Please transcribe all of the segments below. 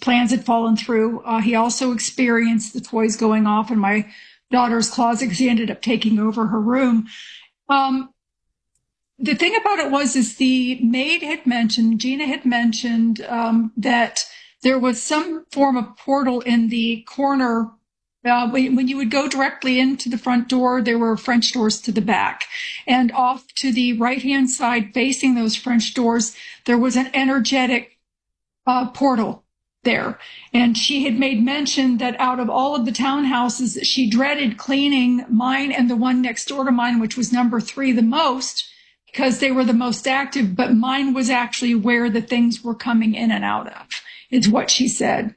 plans had fallen through. He also experienced the toys going off in my daughter's closet because he ended up taking over her room. The thing about it is the maid had mentioned, Gina had mentioned, that there was some form of portal in the corner. When you would go directly into the front door, there were French doors to the back. And off to the right-hand side, facing those French doors, there was an energetic portal there. And she had made mention that out of all of the townhouses, she dreaded cleaning mine and the one next door to mine, which was number 3, the most, because they were the most active. But mine was actually where the things were coming in and out of, is what she said.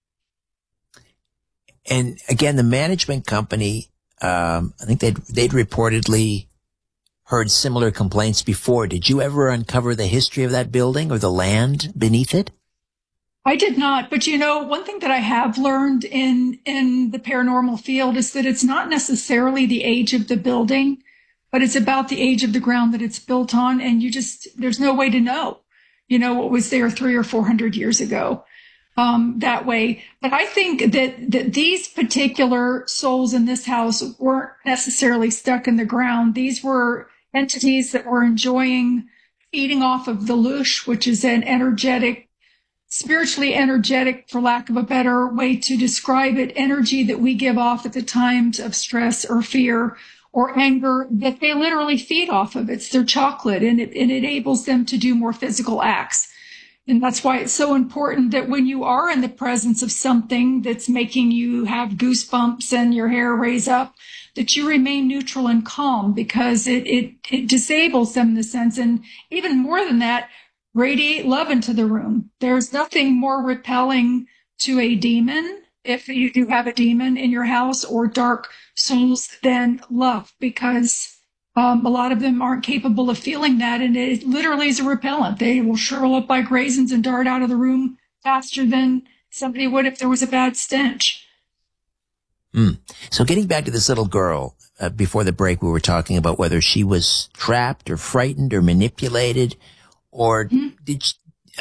And again, the management company, I think they'd reportedly heard similar complaints before. Did you ever uncover the history of that building or the land beneath it? I did not. But, one thing that I have learned in the paranormal field is that it's not necessarily the age of the building, but it's about the age of the ground that it's built on. And there's no way to know, what was there 300 or 400 years ago. That way. But I think that these particular souls in this house weren't necessarily stuck in the ground. These were entities that were feeding off of the lush, which is an spiritually energetic, for lack of a better way to describe it, energy that we give off at the times of stress or fear or anger, that they literally feed off of. It's their chocolate, and it enables them to do more physical acts. And that's why it's so important that when you are in the presence of something that's making you have goosebumps and your hair raise up, that you remain neutral and calm, because it disables them in the sense. And even more than that, radiate love into the room. There's nothing more repelling to a demon, if you do have a demon in your house, or dark souls, than love, because a lot of them aren't capable of feeling that, and it literally is a repellent. They will shrivel up like raisins and dart out of the room faster than somebody would if there was a bad stench. So getting back to this little girl, before the break we were talking about whether she was trapped or frightened or manipulated, or did she,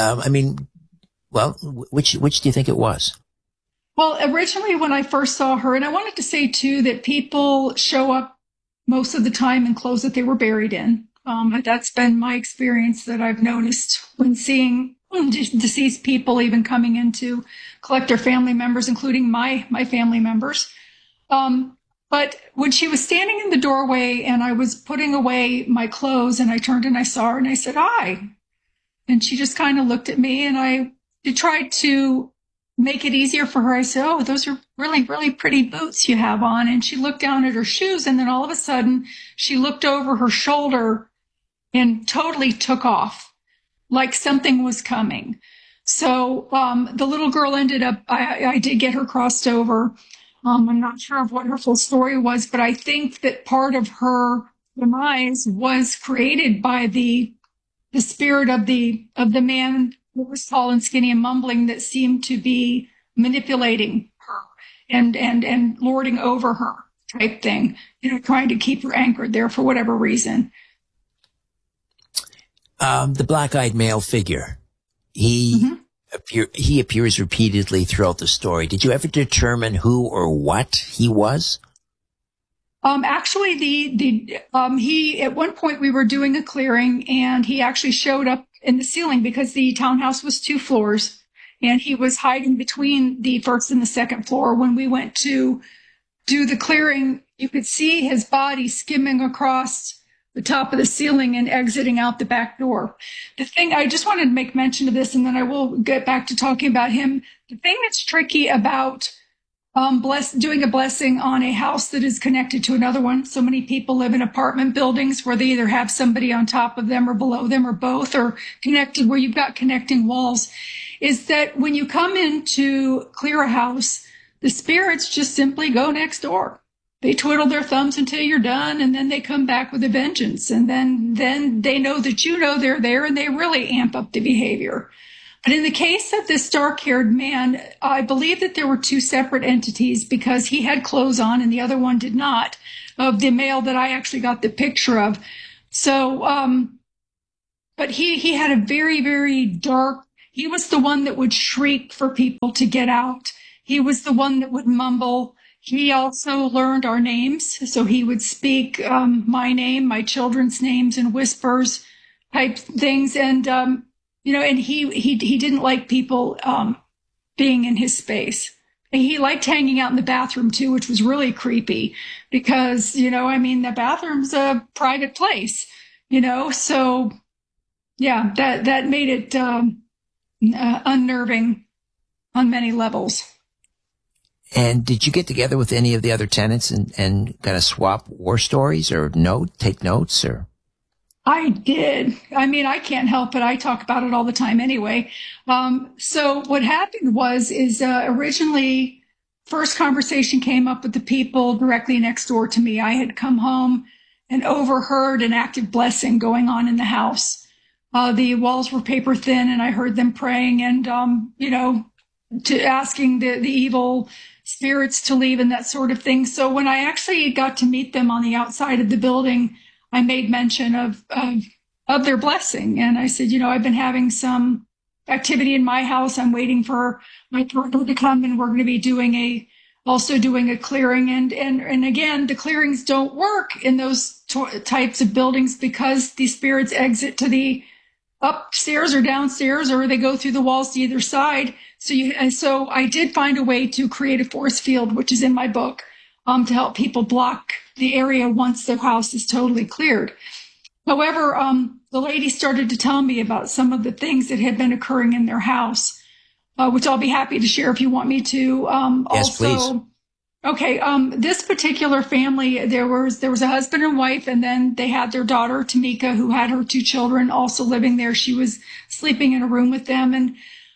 which do you think it was? Well, originally when I first saw her, and I wanted to say too that people show up most of the time in clothes that they were buried in. That's been my experience that I've noticed when seeing deceased people, even coming in to collect their family members, including my family members. But when she was standing in the doorway and I was putting away my clothes, and I turned and I saw her and I said, "Hi." And she just kind of looked at me, and I tried to make it easier for her. I said, "Oh, those are really, really pretty boots you have on." And she looked down at her shoes, and then all of a sudden she looked over her shoulder and totally took off like something was coming. So the little girl ended up, I did get her crossed over. I'm not sure of what her full story was, but I think that part of her demise was created by the spirit of the man who was tall and skinny and mumbling, that seemed to be manipulating her and lording over her type thing, trying to keep her anchored there for whatever reason. The black-eyed male figure, he appears repeatedly throughout the story. Did you ever determine who or what he was? Actually, he, at one point we were doing a clearing, and he actually showed up in the ceiling because the townhouse was 2 floors, and he was hiding between the first and the second floor. When we went to do the clearing, you could see his body skimming across the top of the ceiling and exiting out the back door. The thing, I just wanted to make mention of this, and then I will get back to talking about him. The thing that's tricky about doing a blessing on a house that is connected to another one. So many people live in apartment buildings where they either have somebody on top of them or below them or both, or connected where you've got connecting walls, is that when you come in to clear a house, the spirits just simply go next door. They twiddle their thumbs until you're done, and then they come back with a vengeance. And then they know that they're there, and they really amp up the behavior. But in the case of this dark-haired man, I believe that there were 2 separate entities, because he had clothes on and the other one did not, of the male that I actually got the picture of. So, but he had a very, very dark, He was the one that would shriek for people to get out. He was the one that would mumble. He also learned our names. So he would speak my name, my children's names in whispers type things. And, and he didn't like people being in his space. He liked hanging out in the bathroom too, which was really creepy because, the bathroom's a private place, so yeah, that made it unnerving on many levels. And did you get together with any of the other tenants and kind of swap war stories or take notes or? I did. I can't help it. I talk about it all the time anyway. So what happened is originally first conversation came up with the people directly next door to me. I had come home and overheard an active blessing going on in the house. The walls were paper thin and I heard them praying and, to asking the evil spirits to leave and that sort of thing. So when I actually got to meet them on the outside of the building, I made mention of their blessing. And I said, I've been having some activity in my house. I'm waiting for my partner to come and we're going to be also doing a clearing. And again, the clearings don't work in those types of buildings because the spirits exit to the upstairs or downstairs, or they go through the walls to either side. So I did find a way to create a force field, which is in my book, to help people block the area once their house is totally cleared. However, the lady started to tell me about some of the things that had been occurring in their house, which I'll be happy to share if you want me to. Yes, please. Okay. This particular family, there was a husband and wife, and then they had their daughter, Tamika, who had her 2 children also living there. She was sleeping in a room with them. And,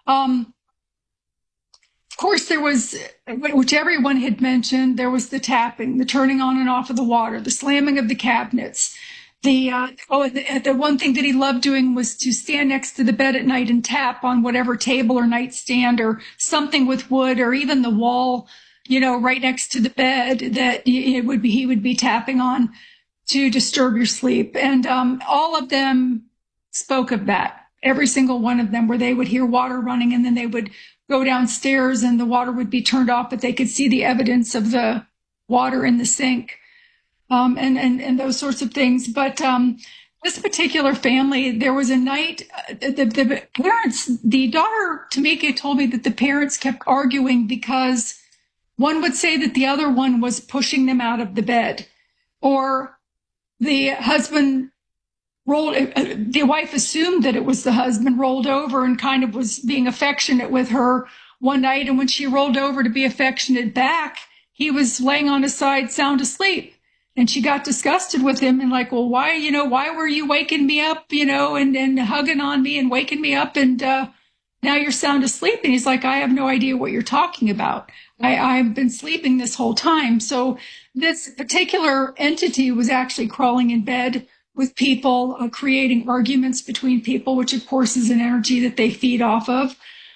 of course, there was, which everyone had mentioned, there was the tapping, the turning on and off of the water, the slamming of the cabinets. The one thing that he loved doing was to stand next to the bed at night and tap on whatever table or nightstand or something with wood or even the wall, right next to the bed that he would be tapping on to disturb your sleep. And all of them spoke of that, every single one of them, where they would hear water running and then they would go downstairs and the water would be turned off, but they could see the evidence of the water in the sink, and those sorts of things. But this particular family, there was a night, the parents, the daughter, Tamika, told me that the parents kept arguing because one would say that the other one was pushing them out of the bed, or the husband the wife assumed that it was the husband, rolled over and kind of was being affectionate with her one night. And when she rolled over to be affectionate back, he was laying on his side, sound asleep. And she got disgusted with him and like, well, why were you waking me up, and hugging on me and waking me up? And now you're sound asleep. And he's like, I have no idea what you're talking about. I've been sleeping this whole time. So this particular entity was actually crawling in bed with people, creating arguments between people, which of course is an energy that they feed off of.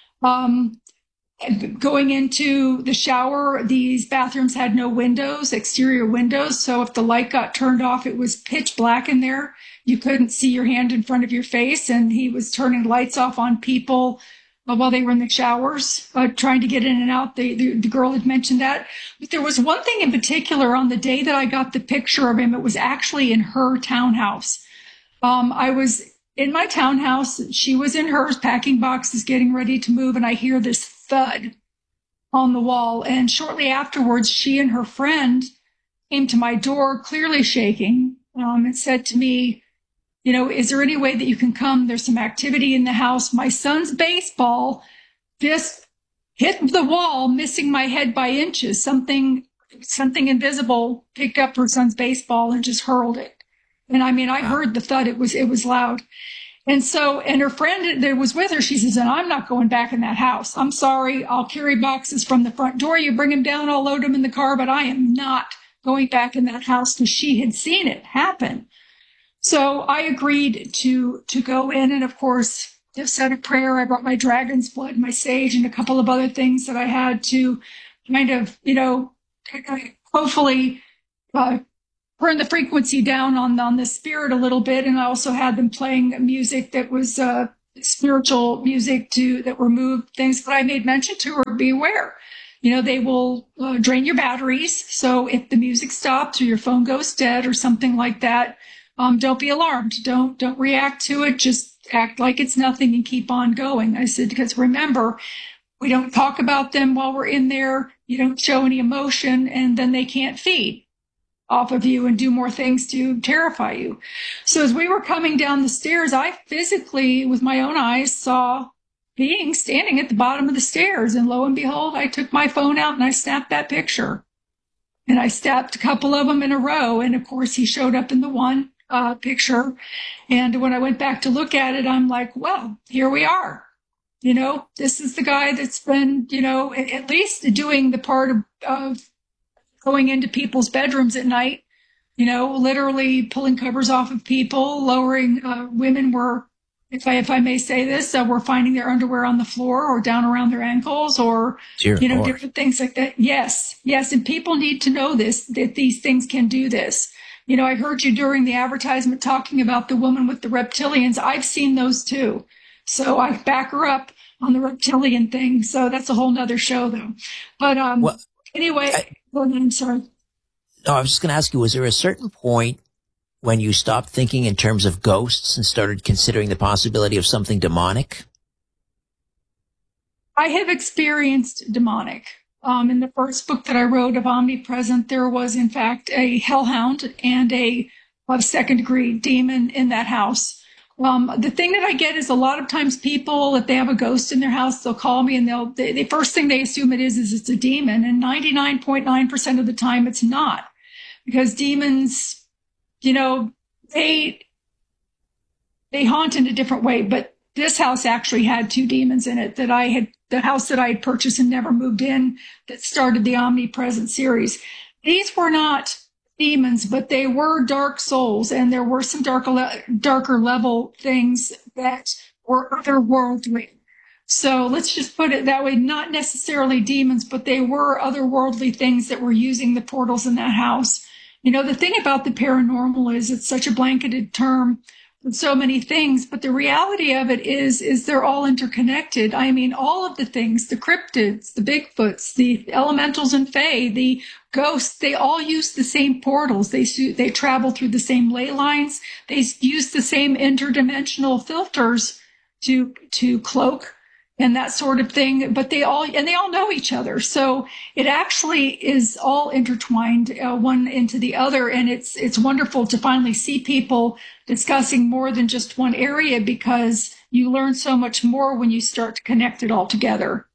Going into the shower, these bathrooms had no windows, exterior windows. So if the light got turned off, it was pitch black in there. You couldn't see your hand in front of your face. And he was turning lights off on people while they were in the showers, trying to get in and out. The girl had mentioned that. But there was one thing in particular on the day that I got the picture of him. It was actually in her townhouse. I was in my townhouse. She was in hers, packing boxes, getting ready to move. And I hear this thud on the wall. And shortly afterwards, she and her friend came to my door, clearly shaking, and said to me, is there any way that you can come? There's some activity in the house. My son's baseball just hit the wall, missing my head by inches. Something invisible picked up her son's baseball and just hurled it. And I heard the thud. It was loud. And her friend that was with her, she says, and I'm not going back in that house. I'm sorry. I'll carry boxes from the front door. You bring them down, I'll load them in the car, but I am not going back in that house, because she had seen it happen. So I agreed to go in, and of course, just said a prayer. I brought my dragon's blood, my sage, and a couple of other things that I had to kind of, hopefully turn the frequency down on the spirit a little bit. And I also had them playing music that was spiritual music that removed things. But I made mention to her, beware. They will drain your batteries. So if the music stops or your phone goes dead or something like that, don't be alarmed. Don't react to it. Just act like it's nothing and keep on going. I said, because remember, we don't talk about them while we're in there. You don't show any emotion, and then they can't feed off of you and do more things to terrify you. So as we were coming down the stairs, I physically, with my own eyes, saw being standing at the bottom of the stairs. And lo and behold, I took my phone out and I snapped that picture. And I snapped a couple of them in a row. And of course, he showed up in the one picture. And when I went back to look at it, I'm like, well, here we are. This is the guy that's been, at least doing the part of going into people's bedrooms at night, literally pulling covers off of people, lowering, women were, if I may say this, were finding their underwear on the floor or down around their ankles or, different things like that. Yes. And people need to know that these things can do this. I heard you during the advertisement talking about the woman with the reptilians. I've seen those too. So I back her up on the reptilian thing. So that's a whole nother show though. But, anyway, I'm sorry. No, I was just going to ask you, was there a certain point when you stopped thinking in terms of ghosts and started considering the possibility of something demonic? I have experienced demonic. In the first book that I wrote of Omnipresent, there was, in fact, a hellhound and a second-degree demon in that house. The thing that I get is a lot of times people, if they have a ghost in their house, they'll call me and the first thing they assume it is it's a demon. And 99.9% of the time it's not, because demons, they haunt in a different way. But this house actually had two demons in it the house that I had purchased and never moved in, that started the Omnipresent series. These were not demons, but they were dark souls, and there were some darker level things that were otherworldly. So let's just put it that way, not necessarily demons, but they were otherworldly things that were using the portals in that house. The thing about the paranormal is it's such a blanketed term with so many things, but the reality of it is they're all interconnected. I mean, all of the things, the cryptids, the Bigfoots, the elementals and fae, the ghosts, they all use the same portals. They travel through the same ley lines. They use the same interdimensional filters to cloak and that sort of thing, but they all know each other. So it actually is all intertwined, one into the other. And it's wonderful to finally see people discussing more than just one area, because you learn so much more when you start to connect it all together.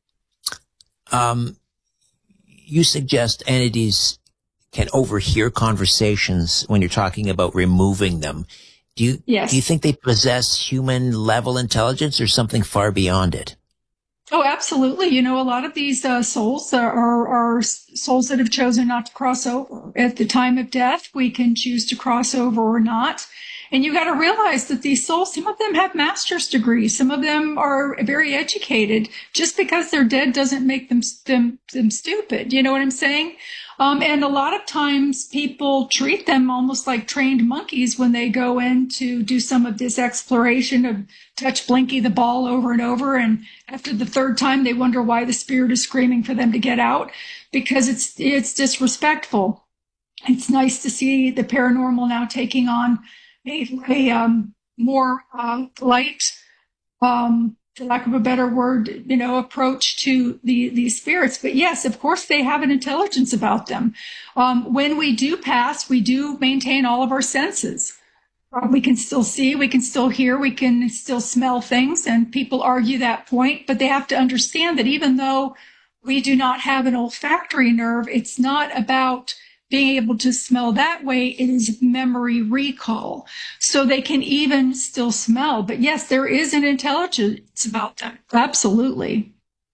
You suggest entities can overhear conversations when you're talking about removing them. Yes. Do you think they possess human level intelligence or something far beyond it? Oh, absolutely. A lot of these souls are souls that have chosen not to cross over. At the time of death, we can choose to cross over or not. And you got to realize that these souls, some of them have master's degrees. Some of them are very educated. Just because they're dead doesn't make them stupid. You know what I'm saying? And a lot of times people treat them almost like trained monkeys when they go in to do some of this exploration of touch Blinky the ball over and over. And after the third time, they wonder why the spirit is screaming for them to get out, because it's disrespectful. It's nice to see the paranormal now taking on a more light, for lack of a better word, approach to these spirits. But yes, of course, they have an intelligence about them. When we do pass, we do maintain all of our senses. We can still see, we can still hear, we can still smell things, and people argue that point. But they have to understand that even though we do not have an olfactory nerve, it's not about being able to smell that way. It is memory recall. So they can even still smell. But yes, there is an intelligence about them. Absolutely.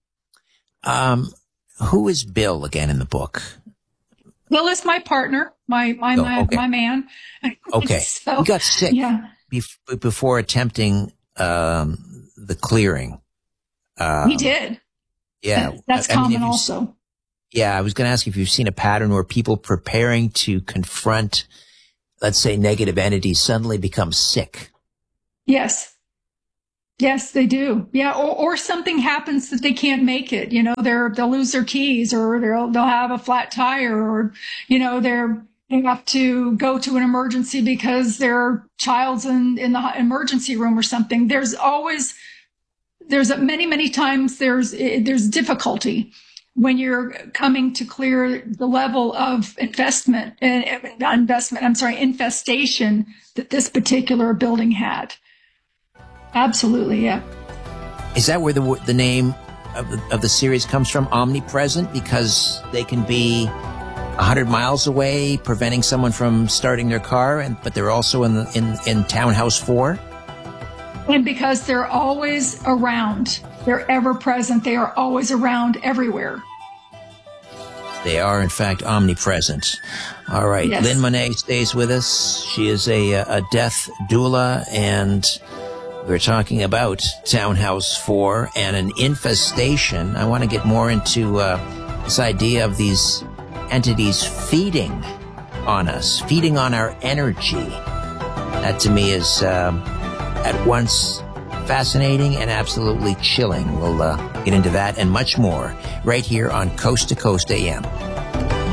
Who is Bill again in the book? Bill is my partner, my man. Okay. So, he got sick before attempting the clearing. He did. Yeah. That's common also. Yeah, I was going to ask if you've seen a pattern where people preparing to confront, let's say, negative entities suddenly become sick. Yes. Yes, they do. Yeah, or something happens that they can't make it. They'll lose their keys, or they'll have a flat tire, or they have to go to an emergency because their child's in the emergency room or something. There's many times there's difficulty when you're coming to clear the level of infestation that this particular building had. Absolutely, yeah. Is that where the name of the series comes from, Omnipresent? Because they can be 100 miles away, preventing someone from starting their car, but they're also in Townhouse 4? And because they're always around. They're ever present. They are always around everywhere. They are, in fact, omnipresent. All right. Yes. Lynn Monet stays with us. She is a death doula, and we're talking about Townhouse 4 and an infestation. I want to get more into this idea of these entities feeding on us, feeding on our energy. That, to me, is at once fascinating and absolutely chilling. We'll get into that and much more right here on Coast to Coast AM.